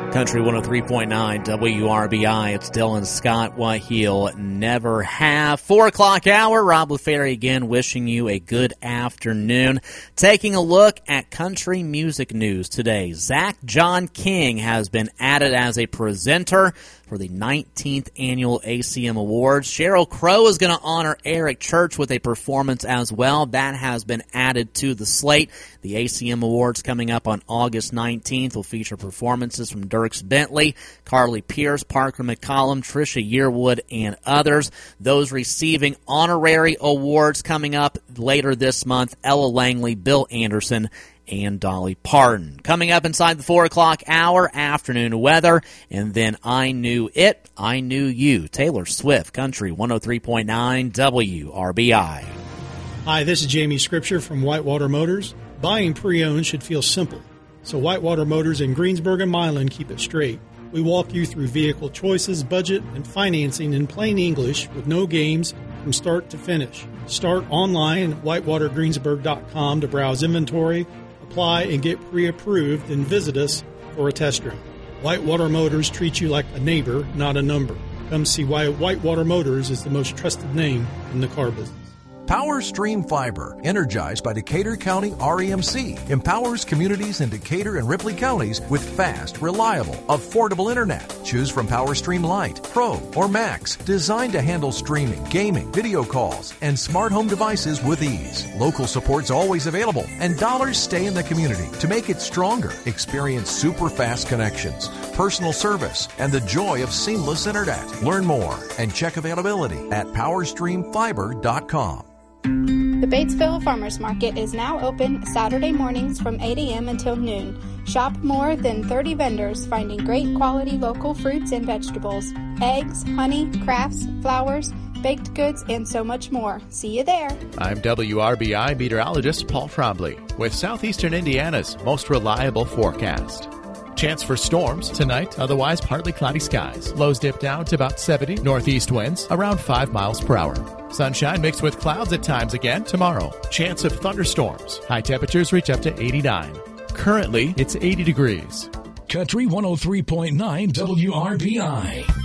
Country 103.9 WRBI. It's Dylan Scott, what he'll never have. 4 o'clock hour. Rob LaFerry again wishing you a good afternoon. Taking a look at country music news today. Zach John King has been added as a presenter for the 19th Annual ACM Awards. Sheryl Crow is going to honor Eric Church with a performance as well. That has been added to the slate. The ACM Awards coming up on August 19th will feature performances from Dierks Bentley, Carly Pearce, Parker McCollum, Trisha Yearwood, and others. Those receiving honorary awards coming up later this month, Ella Langley, Bill Anderson, and Dolly Parton. Coming up inside the 4 o'clock hour, afternoon weather, and then I Knew It, I Knew You. Taylor Swift, Country 103.9 WRBI. Hi, this is Jamie Scripture from Whitewater Motors. Buying pre-owned should feel simple, so Whitewater Motors in Greensburg and Milan keep it straight. We walk you through vehicle choices, budget, and financing in plain English with no games from start to finish. Start online at whitewatergreensburg.com to browse inventory, apply, and get pre-approved, and visit us for a test drive. Whitewater Motors treats you like a neighbor, not a number. Come see why Whitewater Motors is the most trusted name in the car business. PowerStream Fiber, energized by Decatur County REMC, empowers communities in Decatur and Ripley counties with fast, reliable, affordable internet. Choose from PowerStream Lite, Pro, or Max, designed to handle streaming, gaming, video calls, and smart home devices with ease. Local support's always available, and dollars stay in the community to make it stronger. Experience super fast connections, personal service, and the joy of seamless internet. Learn more and check availability at PowerStreamFiber.com. The Batesville Farmers Market is now open Saturday mornings from 8 a.m. until noon. Shop more than 30 vendors finding great quality local fruits and vegetables, eggs, honey, crafts, flowers, baked goods, and so much more. See you there. I'm WRBI meteorologist Paul Trombley with Southeastern Indiana's most reliable forecast. Chance for storms tonight, otherwise partly cloudy skies. Lows dip down to about 70, northeast winds around 5 miles per hour. Sunshine mixed with clouds at times again tomorrow. Chance of thunderstorms. High temperatures reach up to 89. Currently, it's 80 degrees. Country 103.9 WRBI.